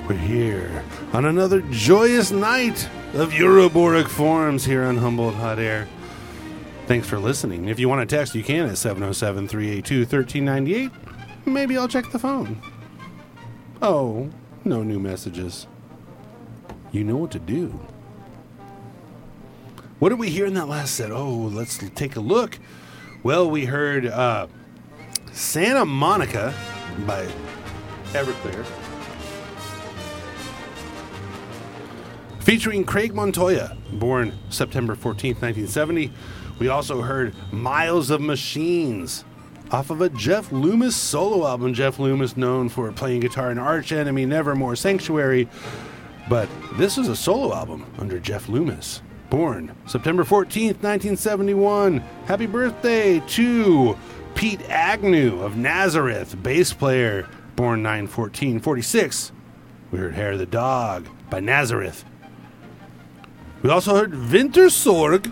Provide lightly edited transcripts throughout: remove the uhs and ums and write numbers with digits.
We're here on another joyous night of Euroboric Forums here on Humboldt Hot Air. Thanks for listening. If you want to text, you can at 707-382-1398. Maybe I'll check the phone. Oh, no new messages. You know what to do. What did we hear in that last set? Oh, let's take a look. Well, we heard Santa Monica by Everclear, featuring Craig Montoya, born September 14th, 1970. We also heard Miles of Machines off of a Jeff Loomis solo album. Jeff Loomis known for playing guitar in Arch Enemy, Nevermore, Sanctuary. But this is a solo album under Jeff Loomis, born September 14th, 1971. Happy birthday to Pete Agnew of Nazareth, bass player, born 9/14/46. We heard Hair of the Dog by Nazareth. We also heard Vintersorg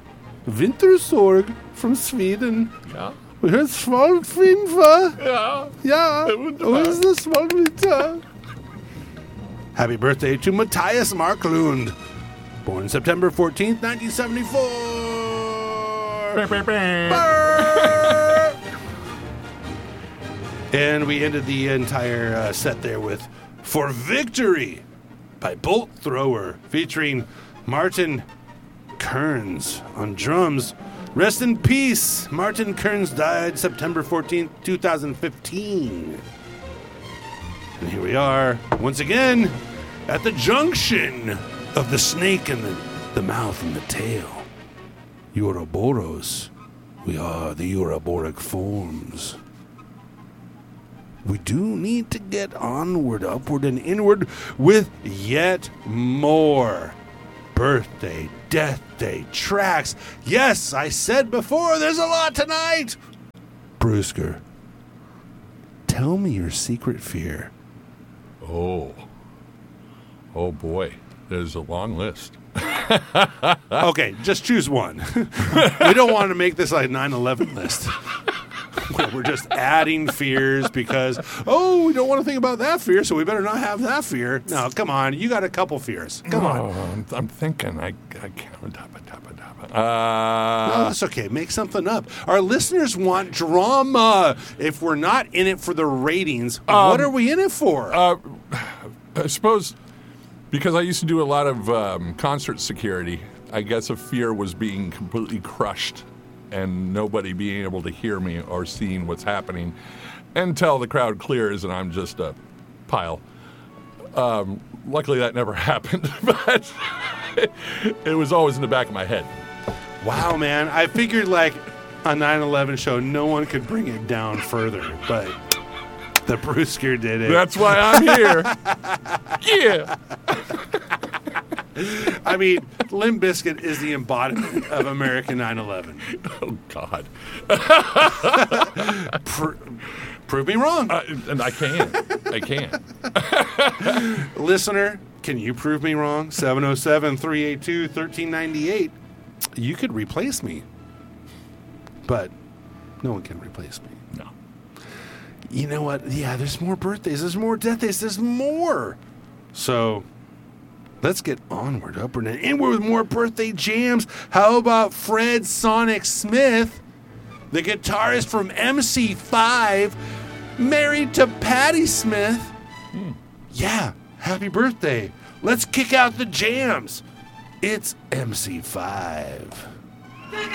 from Sweden. Ja. We heard Svalfinfa. Ja. Ja, who is the Svalfinfa? Happy birthday to Matthias Marklund, born September 14th, 1974. And we ended the entire set there with For Victory by Bolt Thrower, featuring Martin Kearns on drums. Rest in peace. Martin Kearns died September 14th, 2015. And here we are, once again, at the junction of the snake and the mouth and the tail. Ouroboros. We are the Euroboric Forms. We do need to get onward, upward, and inward with yet more birthday, death day tracks. Yes, I said before, there's a lot tonight. Brewsker, tell me your secret fear. Oh boy, there's a long list. Okay, just choose one. We don't want to make this like 9/11 list. We're just adding fears because, we don't want to think about that fear, so we better not have that fear. No, come on. You got a couple fears. Come on. I'm thinking. I can't. No, that's okay. Make something up. Our listeners want drama. If we're not in it for the ratings, what are we in it for? I suppose because I used to do a lot of concert security, I guess a fear was being completely crushed and nobody being able to hear me or seeing what's happening until the crowd clears and I'm just a pile. Luckily, that never happened, but it was always in the back of my head. Wow, man. I figured like a 9/11 show, no one could bring it down further, but the Brewsker did it. That's why I'm here. Yeah. I mean, Limp Bizkit is the embodiment of American 9/11. Oh, God. Prove me wrong. And I can. Listener, can you prove me wrong? 707-382-1398. You could replace me. But no one can replace me. No. You know what? Yeah, there's more birthdays. There's more death days. There's more. So let's get onward, upward, and inward with more birthday jams. How about Fred Sonic Smith, the guitarist from MC5, married to Patti Smith? Yeah, happy birthday. Let's kick out the jams. It's MC5.